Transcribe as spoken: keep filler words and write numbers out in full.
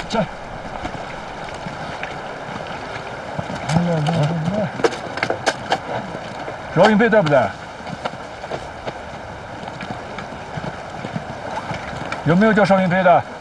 这。来来来来，饶云飞在不在？有没有叫邵云飞的？